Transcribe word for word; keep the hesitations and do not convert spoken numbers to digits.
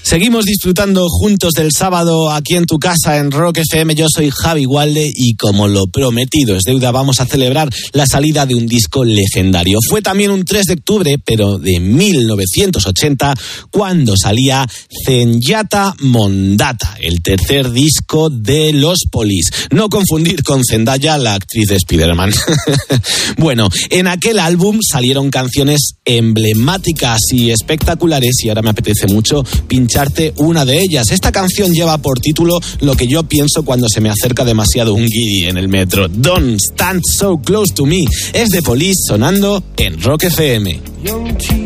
Seguimos disfrutando juntos del sábado aquí en tu casa en Rock F M. Yo soy Javi Walde y como lo prometido es deuda, vamos a celebrar la salida de un disco legendario. Fue también un tres de octubre, pero de mil novecientos ochenta, cuando salía Zenyatta Mondatta, el tercer disco de Los Police. No confundir con Zendaya, la actriz de Spider-Man. Bueno, en aquel álbum salieron canciones emblemáticas y espectaculares y ahora me apetece mucho pincharte una de ellas. Esta canción lleva por título lo que yo pienso cuando se me acerca demasiado un guiri en el metro. Don't Stand So Close to Me. Es de Police sonando en Rock F M.